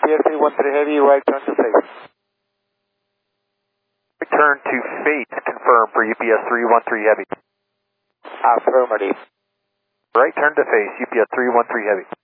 UPS 313 Heavy, right turn to face. Right turn to face, confirm for UPS 313 Heavy. Affirmative. Right turn to face, UPS 313 Heavy.